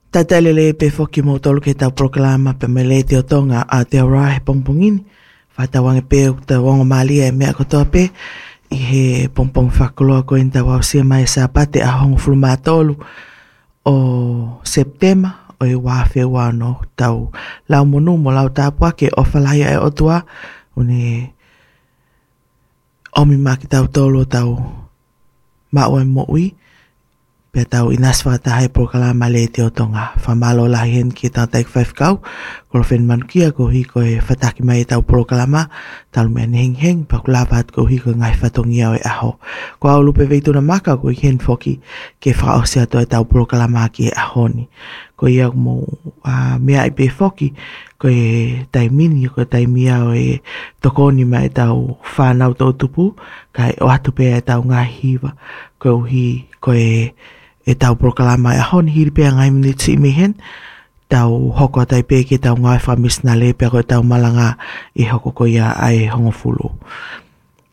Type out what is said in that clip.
Tatalele pe foki mo tolu ke tau proklama pe me le te o tonga a te ora he pongpongini. Whatawange pe o te wongo malia e mea kotoa pe i he pongpong whakoloa ko inta wau sia mai sa pate a hongo fulma tolu o September o i wafe wano tau lau monu mo lau tapua ke o whalaia e otua une omi maki tau tolu tau maua mo ui pe tau inas whakataha e proklama le te o tonga whamalo lahi hen ki tau taik 5 kau kolo when manukia ko hi ko e whataki mai tau proklama talu mea heng heng pa kula pat ko hi ko ngai whatongia o e aho ko au lupe veitu na maka ko i hen foki ke whaosia to e tau proklama ki e aho ni ko ia mo mea i pe foki ko e taimini ko taimia o e tokoni mai tau whanau tau tupu kai o atu pe e tau ngā hiwa ko hi ko e tau proklama e hon hiri pe ngai minitsi mi hen tau hoko tai pe ke tau ngai whamis na le pe ko tau malanga i hoko ko ia ai hongofulu.